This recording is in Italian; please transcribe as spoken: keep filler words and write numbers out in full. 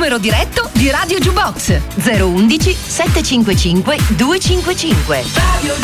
numero diretto di Radio Jukebox: zero uno uno sette cinque cinque due cinque cinque. Radio